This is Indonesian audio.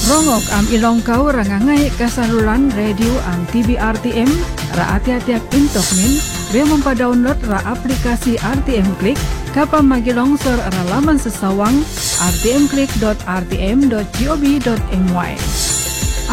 Rongok am ilong kau rangangai kasaluran radio am TV RTM ra ati-atiak intokmin be mempa-download ra aplikasi RTM Klik kapa magilongsor ra laman sesawang rtmklik.rtm.gov.my.